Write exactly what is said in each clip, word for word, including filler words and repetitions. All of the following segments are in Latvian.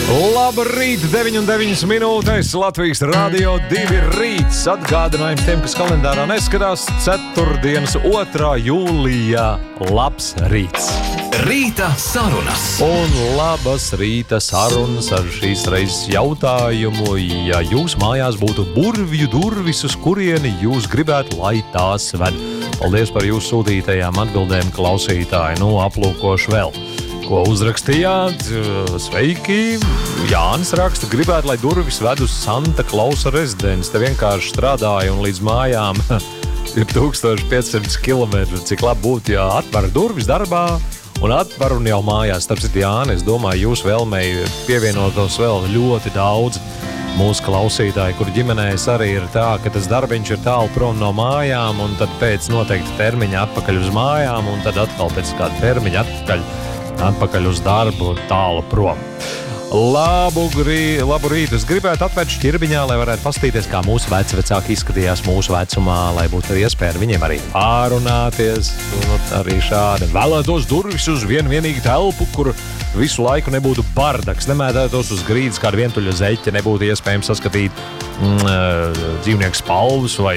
Labrīt, deviņi un deviņas minūtes Latvijas Rādio divi rīts. Atgādinājums tiem, kas kalendārā neskatās, ceturtdienas otrā jūlijā. Labs rīts. Rīta sarunas. Un labas rīta sarunas ar šīs reizes jautājumu. Ja jūs mājās būtu burvju durvis, uz kurieni jūs gribētu, lai tās ved? Paldies par jūsu sūtītajām atbildēm, klausītāji. Nu, aplūkošu vēl. Ko uzrakstījāt? Sveiki! Jānis raksta, gribētu, lai durvis ved uz Santa Klausa rezidenci. Te vienkārši strādāju un līdz mājām ir tūkstoš piecsimt kilometri. Cik labi būtu, ja atver durvis darbā un atver un jau mājās. Starp citu, Jāni, es domāju, jūs vēlmei pievienotos vēl ļoti daudz mūsu klausītāji, kur ģimenēs arī ir tā, ka tas darbiņš ir tālu prom no mājām un tad pēc noteikta termiņa atpakaļ uz mājām un tad atkal pēc kāda termiņa atpakaļ atpakaļ uz darbu tālu prom. Labu, grī, labu rītu. Es gribētu atvērt šķirbiņā, lai varētu pastīties, kā mūsu vecvecāki izskatījās mūsu vecumā, lai būtu arī iespēja ar viņiem arī pārunāties. Un arī šādi vēlētos durvis uz vienu vienīgu telpu, kur visu laiku nebūtu bardaks, nemētētos uz grīdas kāda vientuļa zeķa, nebūtu iespējams saskatīt mm, dzīvnieku spalvas vai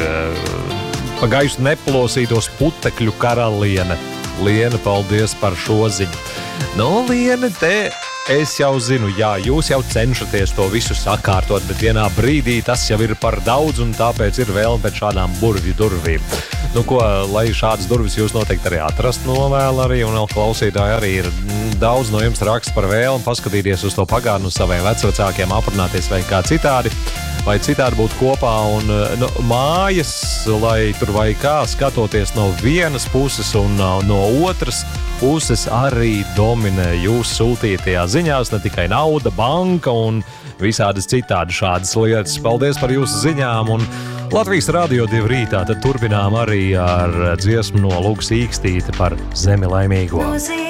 mm, pa gaisu neplosītos putekļu karaliene. Liena, paldies par šo ziņu. Nu, Liena, te es jau zinu, jā, jūs jau cenšaties to visu sakārtot, bet vienā brīdī tas jau ir par daudz un tāpēc ir vēlme pēc šādām burvju durvīm. Nu, ko, lai šādas durvis jūs noteikti arī atrast novēl arī, un vēl klausītāji arī ir daudz no jums raksta par vēlmu paskatīties uz to pagātni, uz saviem vecvecākiem, aprunāties vai kā citādi. Vai citādi būt kopā un no, mājas, lai tur vai kā skatoties no vienas puses un no, no otras puses arī dominē jūsu sūtītajā ziņās, ne tikai nauda, banka un visādas citādi šādas lietas. Paldies par jūsu ziņām un Latvijas Rādio divi rītā, tad turpinām arī ar dziesmu no Lugas Īkstīte par Zemi laimīgo.